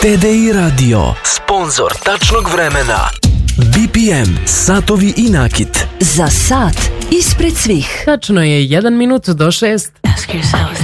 TDI Radio, sponzor tačnog vremena. BPM, satovi i nakit. Za sat ispred svih. Tačno je 1 minut do 6. Ask yourself